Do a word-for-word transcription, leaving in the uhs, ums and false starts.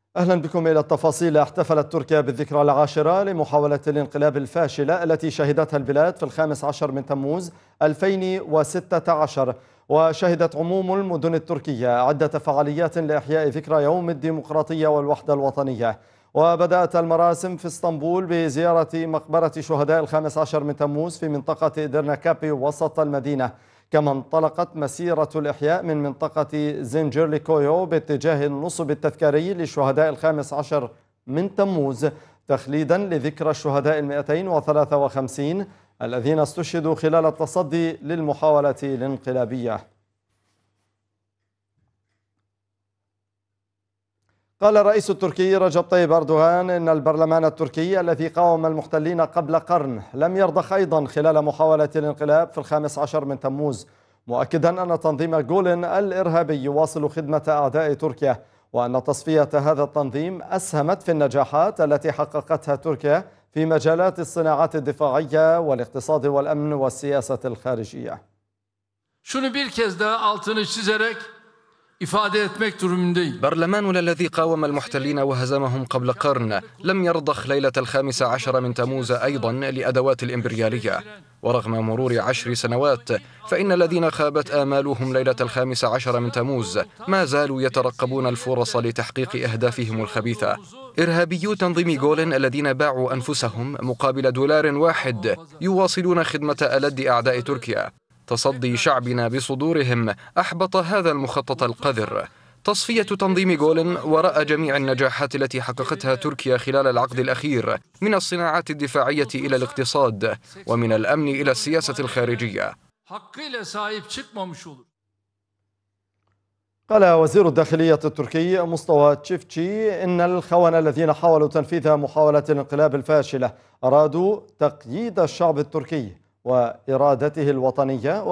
أهلا بكم إلى التفاصيل. احتفلت تركيا بالذكرى العاشرة لمحاولة الانقلاب الفاشلة التي شهدتها البلاد في الخامس عشر من تموز ألفين وستة عشر، وشهدت عموم المدن التركية عدة فعاليات لإحياء ذكرى يوم الديمقراطية والوحدة الوطنية. وبدأت المراسم في اسطنبول بزيارة مقبرة شهداء الخامس عشر من تموز في منطقة إدرناكابي وسط المدينة، كما انطلقت مسيرة الإحياء من منطقة زنجرليكويو باتجاه النصب التذكاري للشهداء الخامس عشر من تموز، تخليدا لذكرى الشهداء المئتين وثلاثة وخمسين الذين استشهدوا خلال التصدي للمحاولة الانقلابية. قال الرئيس التركي رجب طيب أردوغان إن البرلمان التركي الذي قاوم المحتلين قبل قرن لم يرضخ أيضا خلال محاولة الانقلاب في الخامس عشر من تموز، مؤكدا أن تنظيم جولن الإرهابي يواصل خدمة أعداء تركيا، وأن تصفية هذا التنظيم أسهمت في النجاحات التي حققتها تركيا في مجالات الصناعات الدفاعية والاقتصاد والأمن والسياسة الخارجية. Şunu bir kez daha altını çizerek ifade etmek durumundayım. برلماننا الذي قاوم المحتلين وهزمهم قبل قرن لم يرضخ ليلة الخامس عشر من تموز أيضا لأدوات الإمبريالية، ورغم مرور عشر سنوات فإن الذين خابت آمالهم ليلة الخامس عشر من تموز ما زالوا يترقبون الفرص لتحقيق أهدافهم الخبيثة. إرهابيو تنظيم جولن الذين باعوا أنفسهم مقابل دولار واحد يواصلون خدمة ألد أعداء تركيا. تصدي شعبنا بصدورهم أحبط هذا المخطط القذر. تصفية تنظيم جولن وراء جميع النجاحات التي حققتها تركيا خلال العقد الأخير، من الصناعات الدفاعية إلى الاقتصاد ومن الأمن إلى السياسة الخارجية. قال وزير الداخلية التركي مصطفى تشيفتشي إن الخونة الذين حاولوا تنفيذ محاولة الانقلاب الفاشلة أرادوا تقييد الشعب التركي وإرادته الوطنية